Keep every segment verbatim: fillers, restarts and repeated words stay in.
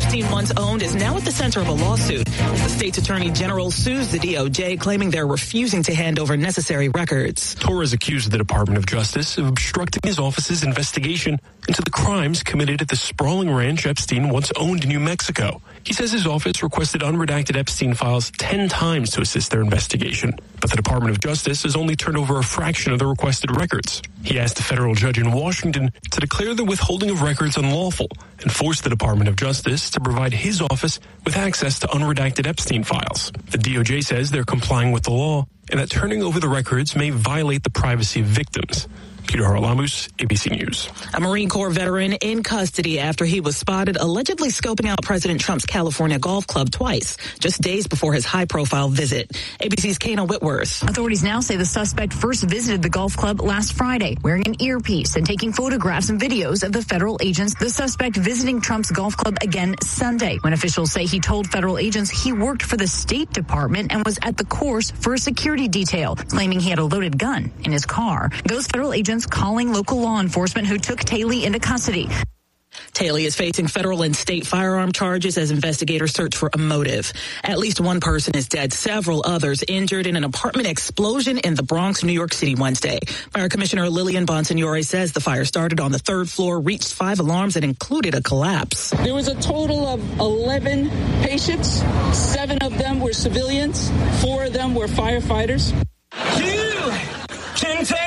Epstein once owned is now at the center of a lawsuit. The state's attorney general sues the D O J, claiming they're refusing to hand over necessary records. Torres accused the Department of Justice of obstructing his office's investigation into the crimes committed at the sprawling ranch Epstein once owned in New Mexico. He says his office requested unredacted Epstein files ten times to assist their investigation, but the Department of Justice has only turned over a fraction of the requested records. He asked a federal judge in Washington to declare the withholding of records unlawful and force the Department of Justice to provide his office with access to unredacted Epstein files. The D O J says they're complying with the law and that turning over the records may violate the privacy of victims. Peter Haralamus, A B C News. A Marine Corps veteran in custody after he was spotted allegedly scoping out President Trump's California golf club twice, just days before his high-profile visit. A B C's Kana Whitworth. Authorities now say the suspect first visited the golf club last Friday, wearing an earpiece and taking photographs and videos of the federal agents. The suspect visiting Trump's golf club again Sunday, when officials say he told federal agents he worked for the State Department and was at the course for a security detail, claiming he had a loaded gun in his car. Those federal agents calling local law enforcement who took Taley into custody. Taley is facing federal and state firearm charges as investigators search for a motive. At least one person is dead, several others injured in an apartment explosion in the Bronx, New York City Wednesday. Fire Commissioner Lillian Bonsignore says the fire started on the third floor, reached five alarms, and included a collapse. There was a total of eleven patients. Seven of them were civilians. Four of them were firefighters. You can take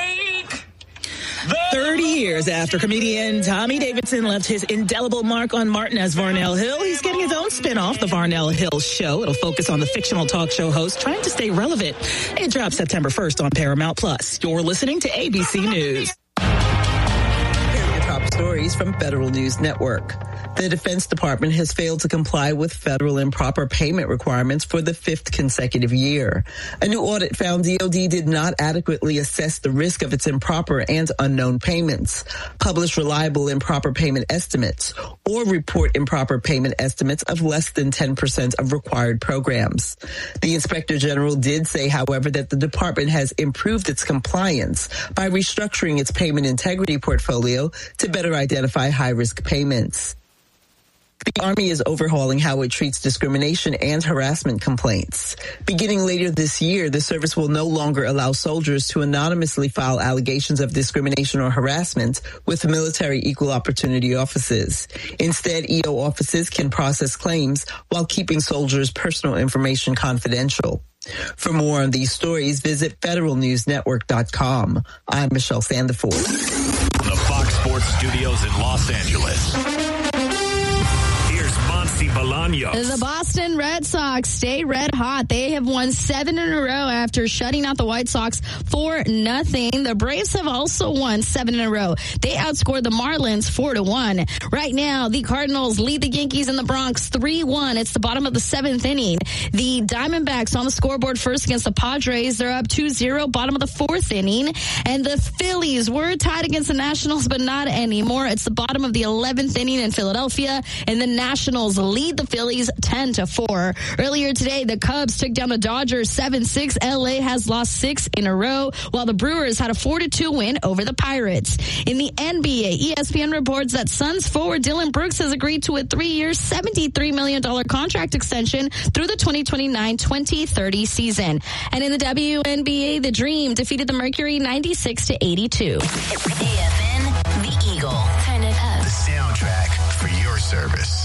thirty years after comedian Tommy Davidson left his indelible mark on Martinez Varnell Hill, he's getting his own spin-off, The Varnell Hill Show. It'll focus on the fictional talk show host trying to stay relevant. It drops September first on Paramount Plus. You're listening to A B C News. Here are your top stories from Federal News Network. The Defense Department has failed to comply with federal improper payment requirements for the fifth consecutive year. A new audit found D O D did not adequately assess the risk of its improper and unknown payments, publish reliable improper payment estimates, or report improper payment estimates of less than ten percent of required programs. The Inspector General did say, however, that the department has improved its compliance by restructuring its payment integrity portfolio to better identify high-risk payments. The Army is overhauling how it treats discrimination and harassment complaints. Beginning later this year, the service will no longer allow soldiers to anonymously file allegations of discrimination or harassment with military equal opportunity offices. Instead, E O offices can process claims while keeping soldiers' personal information confidential. For more on these stories, visit federal news network dot com. I'm Michelle Sandiford. From the Fox Sports Studios in Los Angeles. The Boston Red Sox stay red hot. They have won seven in a row after shutting out the White Sox for nothing. The Braves have also won seven in a row. They outscored the Marlins four to one. Right now, the Cardinals lead the Yankees in the Bronx three one. It's the bottom of the seventh inning. The Diamondbacks on the scoreboard first against the Padres. They're up two zero, bottom of the fourth inning. And the Phillies were tied against the Nationals, but not anymore. It's the bottom of the eleventh inning in Philadelphia, and the Nationals lead the Phillies ten to four. Earlier today, the Cubs took down the Dodgers seven six. L A has lost six in a row, while the Brewers had a four to two win over the Pirates. In the N B A, E S P N reports that Suns forward Dylan Brooks has agreed to a three-year, seventy-three million dollars contract extension through the twenty twenty-nine twenty thirty season. And in the W N B A, the Dream defeated the Mercury ninety-six to eighty-two. A F N, The Eagle. Turn it up. The soundtrack for your service.